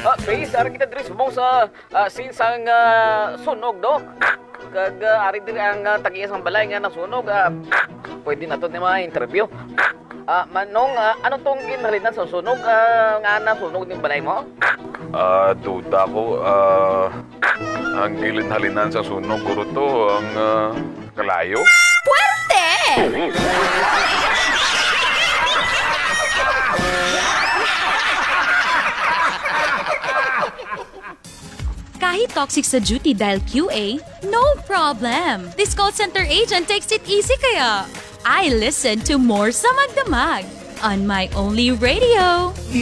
Base, ari kita diri sumong sa sinsang sunog, do. Kag ari diri ang tagias ng balay nga nasunog. Pwede na to ni mga interview. Manong, ano tong ginhalinan sa sunog? Nga nasunog ng balay mo? Duda ko, ang gilinhalinan sa sunog, guro to, ang kalayo. Puwerte! Kahit toxic sa duty dahil QA, no problem. This call center agent takes it easy kaya. I listen to more sa Magdamag on my only radio.